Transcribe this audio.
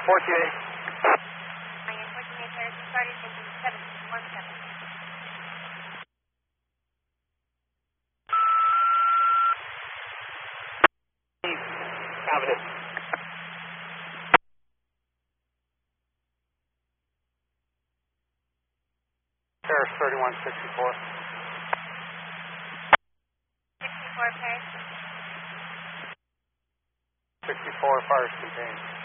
Miami 14A Paris, started engine 717. Avenue. Paris 3164. 64 Paris. 64 fires contained.